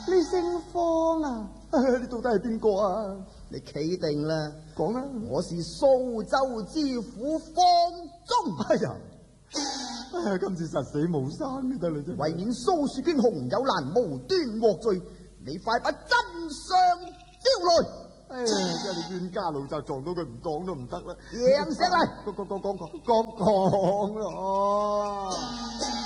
你姓方啊？ 你到底係邊個啊？ 你企定啦， 講啦！ 我是蘇州知府方中。 哎呀，今次實死無生就得啦啫。 為免蘇樹娟紅有蘭無端獲罪，你快把真相招來。 哎呀，真係你冤家路窄，撞到佢唔講都唔得啦。 贏石嚟， 講咯。